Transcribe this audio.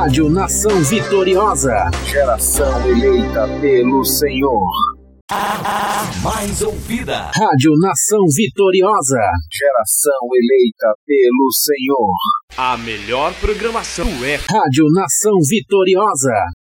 Rádio Nação Vitoriosa. Geração eleita pelo Senhor. Mais ouvida. Rádio Nação Vitoriosa. Geração eleita pelo Senhor. A melhor programação é Rádio Nação Vitoriosa.